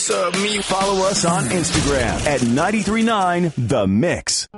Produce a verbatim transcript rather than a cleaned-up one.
What's up, me? Follow us on Instagram at nine three nine The Mix.